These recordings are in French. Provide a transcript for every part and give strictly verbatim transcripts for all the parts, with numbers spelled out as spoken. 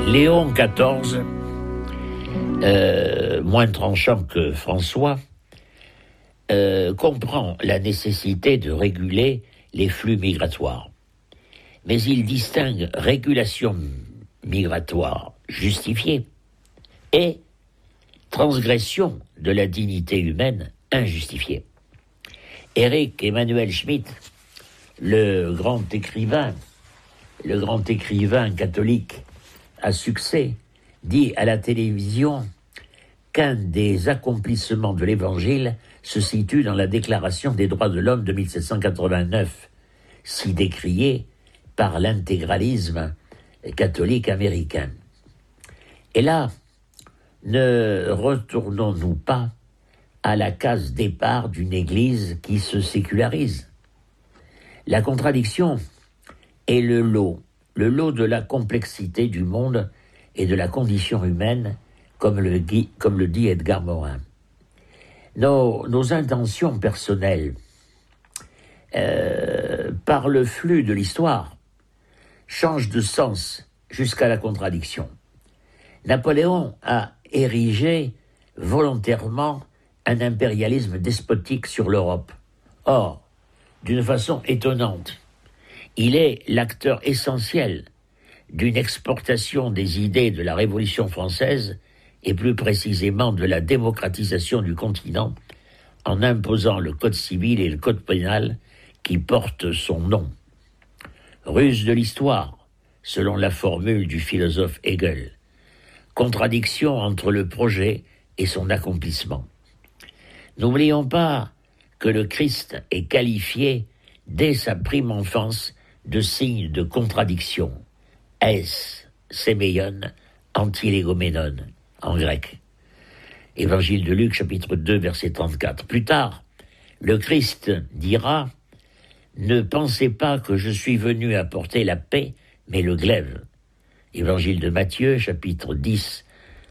Léon quatorze, euh, moins tranchant que François, euh, comprend la nécessité de réguler les flux migratoires. Mais il distingue régulation migratoire justifiée et transgression de la dignité humaine injustifiée. Éric Emmanuel Schmitt, le grand écrivain, le grand écrivain catholique à succès, dit à la télévision qu'un des accomplissements de l'Évangile se situe dans la Déclaration des droits de l'homme de mille sept cent quatre-vingt-neuf, si décriée par l'intégralisme catholique américain. Et là, ne retournons-nous pas à la case départ d'une Église qui se sécularise? La contradiction est le lot, le lot de la complexité du monde et de la condition humaine, comme le, comme le dit Edgar Morin. Nos, nos intentions personnelles, euh, par le flux de l'histoire, changent de sens jusqu'à la contradiction. Napoléon a érigé volontairement un impérialisme despotique sur l'Europe. Or, d'une façon étonnante, il est l'acteur essentiel d'une exportation des idées de la Révolution française et plus précisément de la démocratisation du continent en imposant le code civil et le code pénal qui portent son nom. Ruse de l'histoire, selon la formule du philosophe Hegel. Contradiction entre le projet et son accomplissement. N'oublions pas que le Christ est qualifié dès sa prime enfance de signe de contradiction. Es, séméion, antilégoménon, en grec. Évangile de Luc, chapitre deux, verset trente-quatre. Plus tard, le Christ dira « Ne pensez pas que je suis venu apporter la paix, mais le glaive ». Évangile de Matthieu, chapitre dix,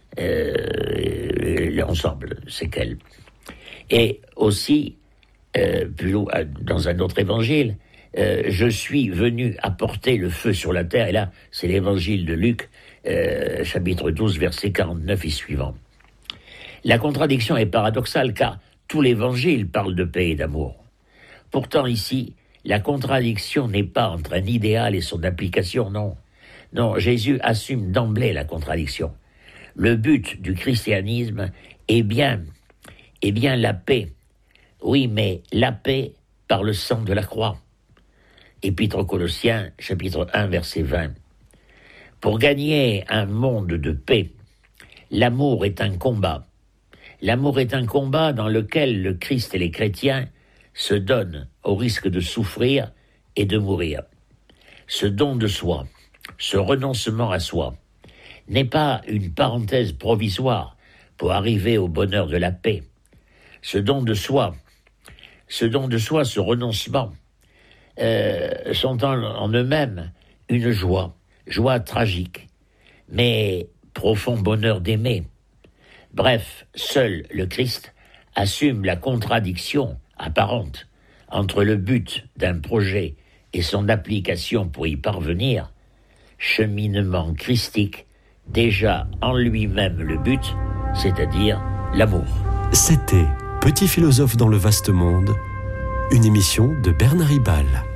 euh, l'ensemble, c'est quel. Et aussi, euh, plus loin, dans un autre évangile, euh, je suis venu apporter le feu sur la terre, et là, c'est l'évangile de Luc, euh, chapitre douze, verset quarante-neuf et suivant. La contradiction est paradoxale, car tout l'évangile parle de paix et d'amour. Pourtant, ici, la contradiction n'est pas entre un idéal et son application, non. Non, Jésus assume d'emblée la contradiction. Le but du christianisme est bien, est bien la paix. Oui, mais la paix par le sang de la croix. Épître aux Colossiens, chapitre un, verset vingt. Pour gagner un monde de paix, l'amour est un combat. L'amour est un combat dans lequel le Christ et les chrétiens se donnent au risque de souffrir et de mourir. Ce don de soi, ce renoncement à soi, n'est pas une parenthèse provisoire pour arriver au bonheur de la paix. Ce don de soi, ce don de soi, ce renoncement, euh, sont en, en eux-mêmes une joie, joie tragique, mais profond bonheur d'aimer. Bref, seul le Christ assume la contradiction apparente entre le but d'un projet et son application pour y parvenir, cheminement christique, déjà en lui-même le but, c'est-à-dire l'amour. C'était Petit philosophe dans le vaste monde, une émission de Bernard Ribal.